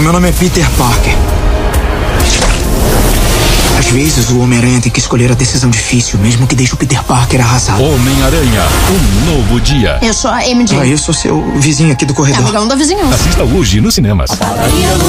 Meu nome é Peter Parker. Às vezes o Homem-Aranha tem que escolher a decisão difícil, mesmo que deixe o Peter Parker arrasado. Homem-Aranha, um novo dia. Eu sou a MJ. Eu sou seu vizinho aqui do corredor. É o lugar da vizinhança. Assista hoje nos cinemas.